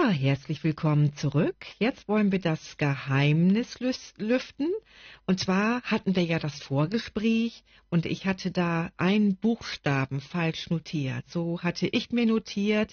herzlich willkommen zurück. Jetzt wollen wir das Geheimnis lüften. Und zwar hatten wir ja das Vorgespräch und ich hatte da einen Buchstaben falsch notiert. So hatte ich mir notiert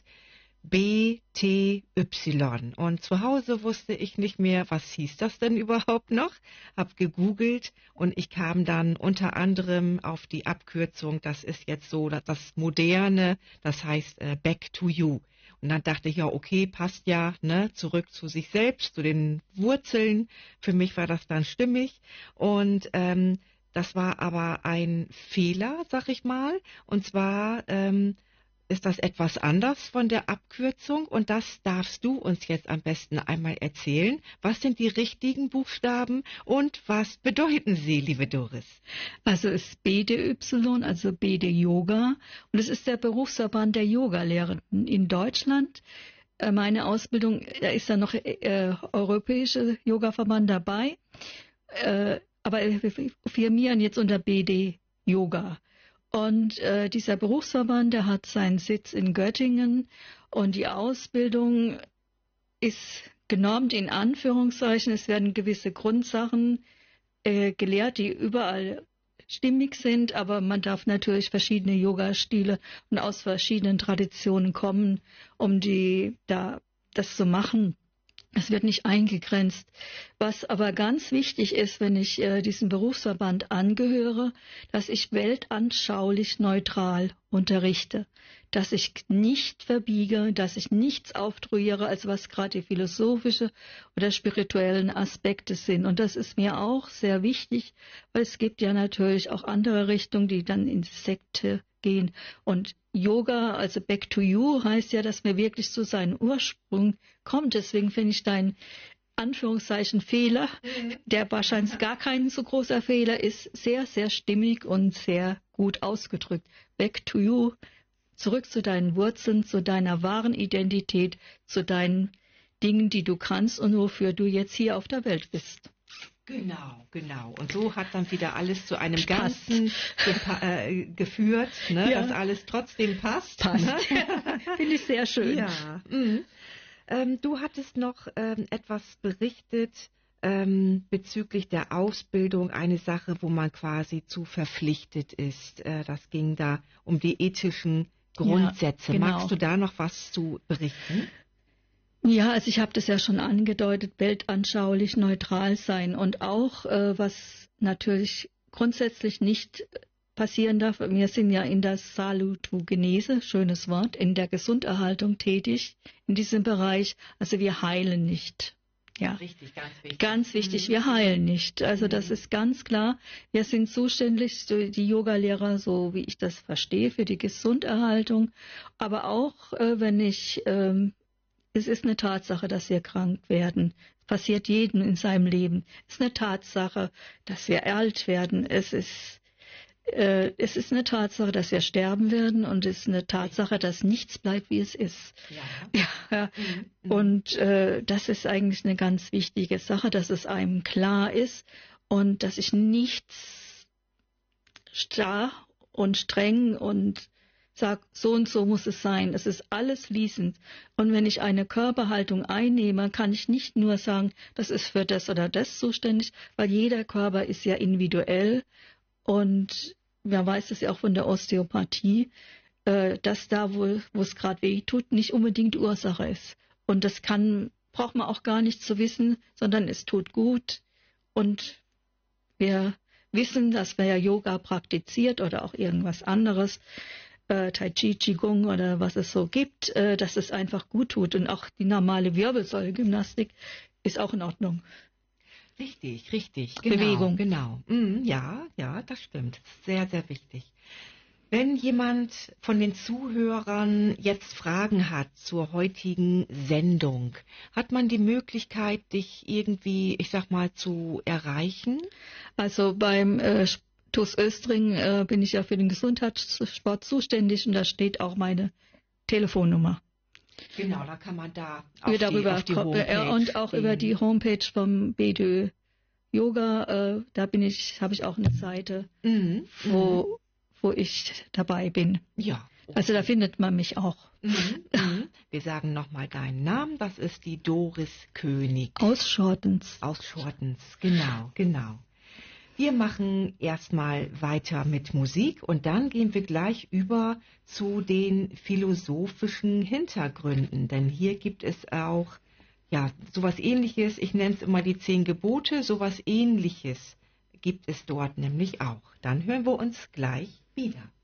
BTY. Und zu Hause wusste ich nicht mehr, was hieß das denn überhaupt noch? Hab gegoogelt und ich kam dann unter anderem auf die Abkürzung, das ist jetzt so das Moderne, das heißt Back to You. Und dann dachte ich, ja, okay, passt ja, ne, zurück zu sich selbst, zu den Wurzeln. Für mich war das dann stimmig. Und das war aber ein Fehler, sag ich mal. Und zwar ist das etwas anders von der Abkürzung. Und das darfst du uns jetzt am besten einmal erzählen. Was sind die richtigen Buchstaben und was bedeuten sie, liebe Doris? Also ist BDY, also BD Yoga. Und es ist der Berufsverband der Yogalehrenden in Deutschland. Meine Ausbildung, da ist dann noch europäische Yogaverband dabei. Aber wir firmieren jetzt unter BD Yoga. Und dieser Berufsverband, der hat seinen Sitz in Göttingen und die Ausbildung ist genormt in Anführungszeichen. Es werden gewisse Grundsachen gelehrt, die überall stimmig sind, aber man darf natürlich verschiedene Yoga-Stile und aus verschiedenen Traditionen kommen, um das zu machen. Es wird nicht eingegrenzt. Was aber ganz wichtig ist, wenn ich diesem Berufsverband angehöre, dass ich weltanschaulich neutral unterrichte, dass ich nicht verbiege, dass ich nichts aufdrühere, als was gerade die philosophische oder spirituellen Aspekte sind. Und das ist mir auch sehr wichtig, weil es gibt ja natürlich auch andere Richtungen, die dann in Sekte gehen. Und Yoga, also Back to You, heißt ja, dass man wirklich zu seinem Ursprung kommt. Deswegen finde ich deinen Anführungszeichen Fehler, der wahrscheinlich gar kein so großer Fehler ist, sehr, sehr stimmig und sehr gut ausgedrückt. Back to You, zurück zu deinen Wurzeln, zu deiner wahren Identität, zu deinen Dingen, die du kannst und wofür du jetzt hier auf der Welt bist. Genau. Und so hat dann wieder alles zu einem Ganzen geführt, ne? Ja. Dass alles trotzdem passt. Ne? Finde ich sehr schön. Ja. Du hattest noch etwas berichtet bezüglich der Ausbildung, eine Sache, wo man quasi zu verpflichtet ist. Das ging da um die ethischen Grundsätze. Ja, genau. Magst du da noch was zu berichten? Ja, also ich habe das ja schon angedeutet, weltanschaulich neutral sein und auch, was natürlich grundsätzlich nicht passieren darf, wir sind ja in der Salutogenese, schönes Wort, in der Gesunderhaltung tätig, in diesem Bereich, also wir heilen nicht. Ja, richtig, ganz wichtig. Ganz wichtig, wir heilen nicht. Also das ist ganz klar. Wir sind zuständig, die Yogalehrer, so wie ich das verstehe, für die Gesunderhaltung, aber auch, es ist eine Tatsache, dass wir krank werden. Es passiert jedem in seinem Leben. Es ist eine Tatsache, dass wir alt werden. Es ist eine Tatsache, dass wir sterben werden. Und es ist eine Tatsache, dass nichts bleibt, wie es ist. Ja. Und das ist eigentlich eine ganz wichtige Sache, dass es einem klar ist und dass ich nichts starr und streng und sag, so und so muss es sein. Es ist alles fließend. Und wenn ich eine Körperhaltung einnehme, kann ich nicht nur sagen, das ist für das oder das zuständig, weil jeder Körper ist ja individuell. Und man weiß es ja auch von der Osteopathie, dass da, wo es gerade weh tut, nicht unbedingt Ursache ist. Und das braucht man auch gar nicht zu wissen, sondern es tut gut. Und wir wissen, dass wer Yoga praktiziert oder auch irgendwas anderes, Tai Chi, Qigong oder was es so gibt, dass es einfach gut tut. Und auch die normale Wirbelsäule-Gymnastik ist auch in Ordnung. Richtig. Bewegung. Genau. Ja, das stimmt. Sehr, sehr wichtig. Wenn jemand von den Zuhörern jetzt Fragen hat zur heutigen Sendung, hat man die Möglichkeit, dich irgendwie, ich sag mal, zu erreichen? Also beim TuS Östring bin ich ja für den Gesundheitssport zuständig und da steht auch meine Telefonnummer. Genau, da kann man da auf die Homepage und auch gehen. Über die Homepage vom BDÖ Yoga, da habe ich auch eine Seite, wo ich dabei bin. Ja. Okay. Also da findet man mich auch. Wir Wir sagen nochmal deinen Namen, das ist die Doris König. Aus Schortens. Aus Schortens, genau, genau. Wir machen erstmal weiter mit Musik und dann gehen wir gleich über zu den philosophischen Hintergründen, denn hier gibt es auch ja sowas Ähnliches, ich nenne es immer die 10 Gebote, sowas Ähnliches gibt es dort nämlich auch. Dann hören wir uns gleich wieder.